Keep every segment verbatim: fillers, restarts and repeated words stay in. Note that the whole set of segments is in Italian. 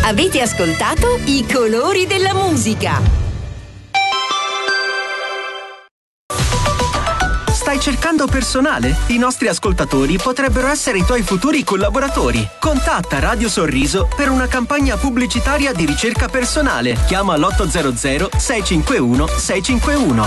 Avete ascoltato I colori della musica. Stai cercando personale? I nostri ascoltatori potrebbero essere i tuoi futuri collaboratori. Contatta Radio Sorriso per una campagna pubblicitaria di ricerca personale. Chiama l'otto zero zero sei cinque uno sei cinque uno.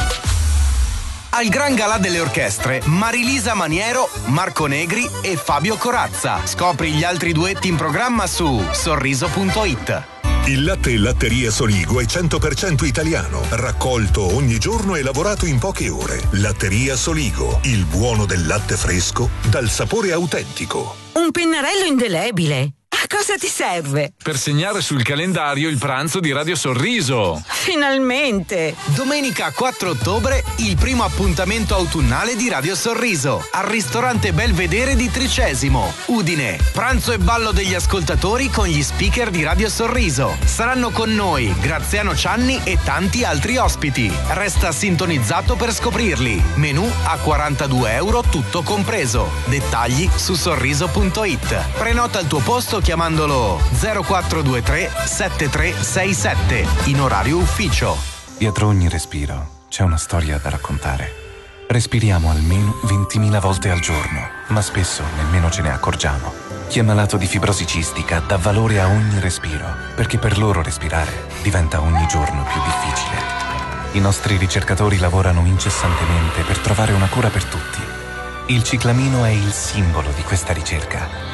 Al Gran Galà delle Orchestre, Marilisa Maniero, Marco Negri e Fabio Corazza. Scopri gli altri duetti in programma su sorriso punto it. Il latte e latteria Soligo è cento per cento italiano, raccolto ogni giorno e lavorato in poche ore. Latteria Soligo, il buono del latte fresco dal sapore autentico. Un pennarello indelebile. A cosa ti serve? Per segnare sul calendario il pranzo di Radio Sorriso. Finalmente! Domenica quattro ottobre, il primo appuntamento autunnale di Radio Sorriso al ristorante Belvedere di Tricesimo, Udine. Pranzo e ballo degli ascoltatori con gli speaker di Radio Sorriso. Saranno con noi Graziano Cianni e tanti altri ospiti. Resta sintonizzato per scoprirli. Menù a quarantadue euro tutto compreso. Dettagli su sorriso punto it. Prenota il tuo posto chiamandolo zero quattro due tre sette tre sei sette in orario ufficio. Dietro ogni respiro c'è una storia da raccontare. Respiriamo almeno ventimila volte al giorno, ma spesso nemmeno ce ne accorgiamo. Chi è malato di fibrosi cistica dà valore a ogni respiro, perché per loro respirare diventa ogni giorno più difficile. I nostri ricercatori lavorano incessantemente per trovare una cura per tutti. Il ciclamino è il simbolo di questa ricerca.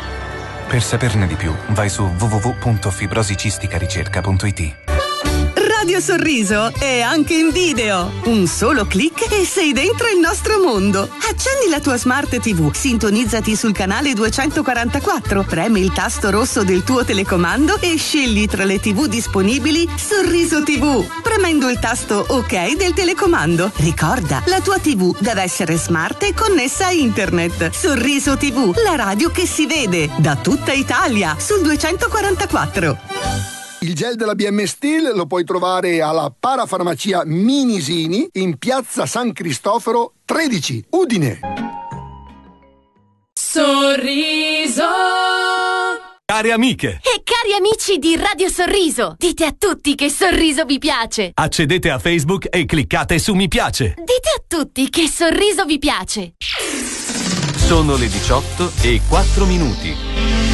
Per saperne di più, vai su w w w punto fibrosicisticaricerca punto it. Radio Sorriso è anche in video. Un solo clic e sei dentro il nostro mondo. Accendi la tua Smart tivù, sintonizzati sul canale duecentoquarantaquattro, premi il tasto rosso del tuo telecomando e scegli tra le tivù disponibili Sorriso tivù, premendo il tasto OK del telecomando. Ricorda, la tua tivù deve essere smart e connessa a internet. Sorriso tivù, la radio che si vede da tutta Italia sul duecentoquarantaquattro. Il gel della B M Steel lo puoi trovare alla parafarmacia Minisini in piazza San Cristoforo tredici, Udine. Sorriso. Cari amiche e cari amici di Radio Sorriso, dite a tutti che Sorriso vi piace. Accedete a Facebook e cliccate su mi piace. Dite a tutti che Sorriso vi piace. Sono le diciotto e quattro minuti.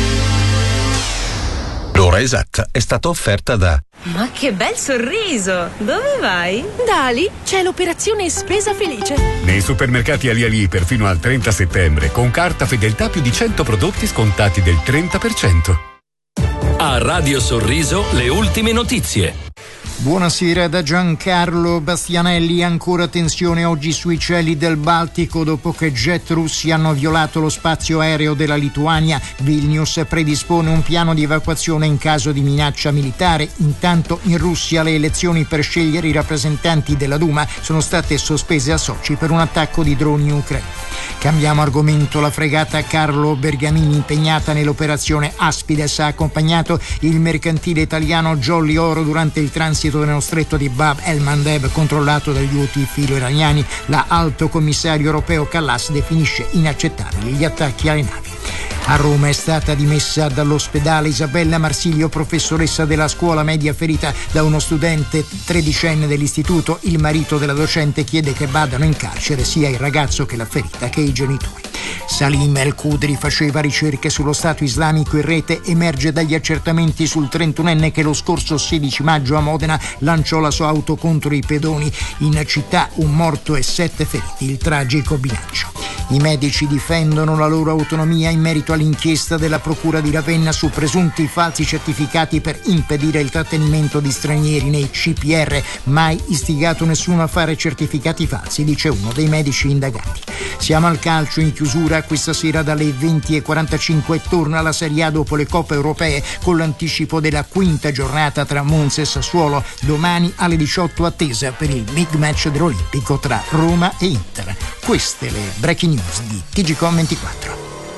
L'ora esatta è stata offerta da... Ma che bel sorriso! Dove vai? Da Ali c'è l'operazione Spesa Felice. Nei supermercati Ali Ali perfino al trenta settembre, con carta fedeltà più di cento prodotti scontati del trenta per cento. A Radio Sorriso le ultime notizie. Buonasera da Giancarlo Bastianelli. Ancora tensione oggi sui cieli del Baltico dopo che jet russi hanno violato lo spazio aereo della Lituania. Vilnius predispone un piano di evacuazione in caso di minaccia militare. Intanto in Russia le elezioni per scegliere i rappresentanti della Duma sono state sospese a Sochi per un attacco di droni ucraini. Cambiamo argomento. La fregata Carlo Bergamini, impegnata nell'operazione Aspides, ha accompagnato il mercantile italiano Jolly Oro durante il transito nello stretto di Bab el-Mandeb controllato dagli Houthi filo-iraniani. La alto commissario europeo Kallas definisce inaccettabili gli attacchi alle navi. A Roma è stata dimessa dall'ospedale Isabella Marsilio, professoressa della scuola media ferita da uno studente tredicenne dell'istituto. Il marito della docente chiede che vadano in carcere sia il ragazzo che la ferita che i genitori. Salim El-Khudri faceva ricerche sullo Stato islamico in rete. Emerge dagli accertamenti sul trentunenne che lo scorso sedici maggio a Modena lanciò la sua auto contro i pedoni. In città un morto e sette feriti, il tragico bilancio. I medici difendono la loro autonomia in merito all'inchiesta della Procura di Ravenna su presunti falsi certificati per impedire il trattenimento di stranieri nei C P R. Mai istigato nessuno a fare certificati falsi, dice uno dei medici indagati. Siamo al calcio in chiusura. Questa sera dalle venti e quarantacinque torna la Serie A dopo le Coppe Europee con l'anticipo della quinta giornata tra Monza e Sassuolo. Domani alle diciotto attesa per il big match dell'Olimpico tra Roma e Inter. Queste le breaking news di T G Com ventiquattro.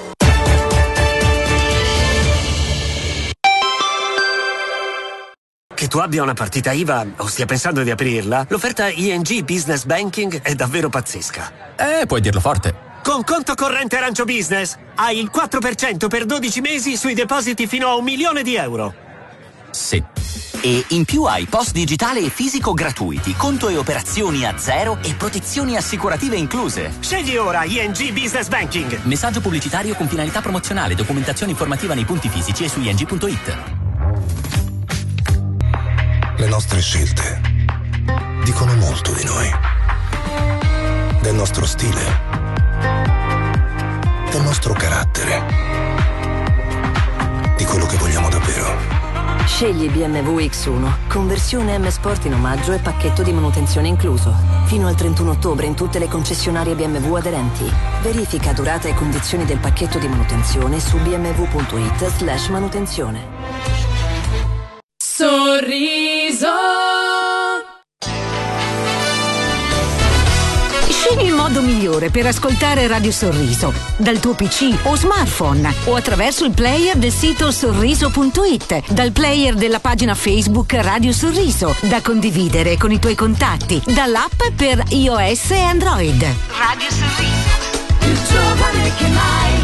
Che tu abbia una partita I V A o stia pensando di aprirla, l'offerta I N G Business Banking è davvero pazzesca. Eh, puoi dirlo forte. Con conto corrente Arancio Business hai il quattro per cento per dodici mesi sui depositi fino a un milione di euro. Sì. E in più hai post digitale e fisico gratuiti, conto e operazioni a zero e protezioni assicurative incluse. Scegli ora I N G Business Banking. Messaggio pubblicitario con finalità promozionale, documentazione informativa nei punti fisici e su i n g punto i t. Le nostre scelte dicono molto di noi. Del nostro stile. Del nostro carattere. Di quello che vogliamo davvero. Scegli B M W X uno, conversione M Sport in omaggio e pacchetto di manutenzione incluso. Fino al trentuno ottobre in tutte le concessionarie B M W aderenti. Verifica durata e condizioni del pacchetto di manutenzione su b m w punto i t slash manutenzione. Sorriso. Scegli il modo migliore per ascoltare Radio Sorriso, dal tuo P C o smartphone o attraverso il player del sito sorriso punto i t, dal player della pagina Facebook Radio Sorriso, da condividere con i tuoi contatti, dall'app per iOS e Android. Radio Sorriso, più giovane che mai.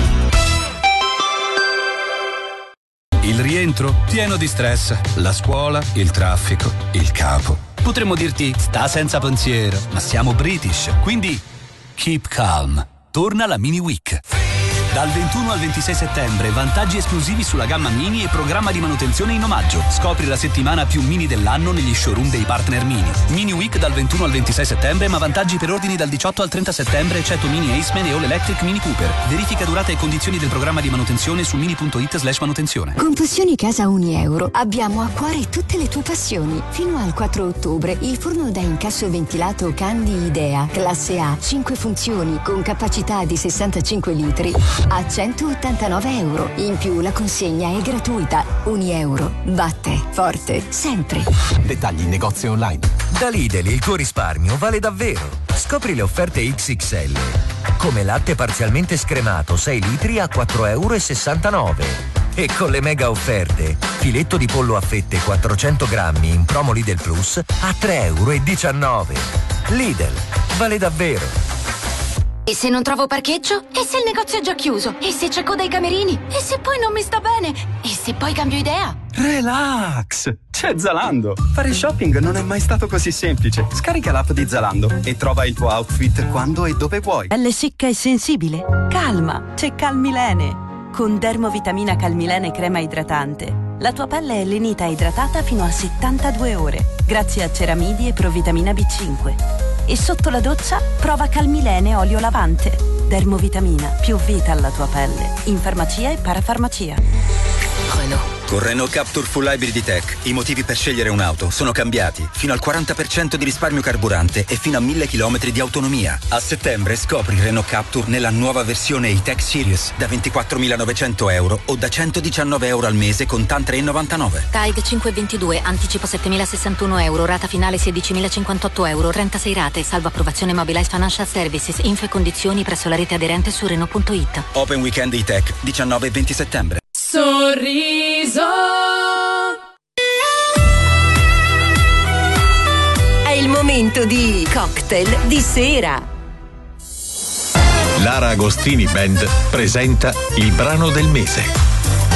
Il rientro pieno di stress, la scuola, il traffico, il capo. Potremmo dirti sta senza pensiero, ma siamo British, quindi keep calm. Torna la Mini Week. Dal ventuno al ventisei settembre, vantaggi esclusivi sulla gamma Mini e programma di manutenzione in omaggio. Scopri la settimana più Mini dell'anno negli showroom dei partner Mini. Mini Week dal ventuno al ventisei settembre, ma vantaggi per ordini dal diciotto al trenta settembre, eccetto Mini Aceman e All Electric Mini Cooper. Verifica durata e condizioni del programma di manutenzione su mini punto i t slash manutenzione. Con Passioni Casa Unieuro abbiamo a cuore tutte le tue passioni. Fino al quattro ottobre il forno da incasso ventilato Candy Idea, classe A, cinque funzioni con capacità di sessantacinque litri a centottantanove euro. In più la consegna è gratuita. Unieuro batte forte sempre. Dettagli in negozio online. Da Lidl il tuo risparmio vale davvero. Scopri le offerte X X L. Come latte parzialmente scremato sei litri a quattro virgola sessantanove euro. E con le mega offerte, filetto di pollo a fette quattrocento grammi in promo Lidl Plus a tre virgola diciannove euro. Lidl, vale davvero. E se non trovo parcheggio? E se il negozio è già chiuso? E se c'è coda ai camerini? E se poi non mi sta bene? E se poi cambio idea? Relax! C'è Zalando! Fare shopping non è mai stato così semplice. Scarica l'app di Zalando e trova il tuo outfit quando e dove vuoi. Pelle secca e sensibile? Calma, c'è Calmilene. Con Dermovitamina Calmilene crema idratante, la tua pelle è lenita e idratata fino a settantadue ore, grazie a ceramidi e provitamina B cinque. E sotto la doccia prova Calmilene olio lavante. Dermovitamina, più vita alla tua pelle. In farmacia e parafarmacia. Renault. Con Renault Captur Full Hybrid E-Tech i motivi per scegliere un'auto sono cambiati. Fino al quaranta per cento di risparmio carburante e fino a mille chilometri di autonomia. A settembre scopri Renault Captur nella nuova versione E-Tech Series da ventiquattromilanovecento euro o da centodiciannove euro al mese con TAN tre virgola novantanove. T A I G cinque ventidue, anticipo settemilasessantuno euro, rata finale sedicimilacinquantotto euro, trentasei rate, salvo approvazione Mobilize Financial Services, info e condizioni presso la rete aderente su Renault punto it. Open Weekend E-Tech diciannove e venti settembre. Sorriso. È il momento di cocktail di sera. Lara Agostini Band presenta il brano del mese.